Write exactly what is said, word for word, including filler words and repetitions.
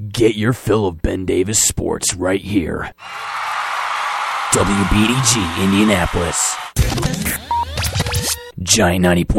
Get your fill of Ben Davis sports right here. W B D G Indianapolis. Giant ninety point